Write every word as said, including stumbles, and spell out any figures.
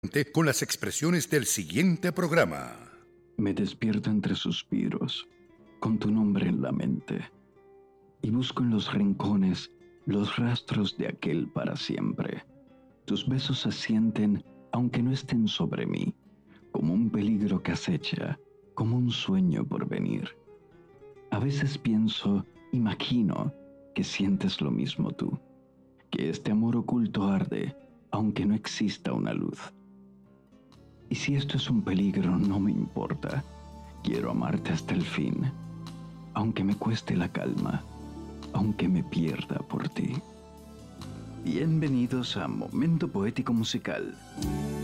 con las expresiones del siguiente programa. Me despierto entre suspiros, con tu nombre en la mente, y busco en los rincones los rastros de aquel para siempre. Tus besos se sienten, aunque no estén sobre mí, como un peligro que acecha, como un sueño por venir. A veces pienso, imagino, que sientes lo mismo tú, que este amor oculto arde, aunque no exista una luz. Y si esto es un peligro, no me importa. Quiero amarte hasta el fin, aunque me cueste la calma, aunque me pierda por ti. Bienvenidos a Momento Poético Musical.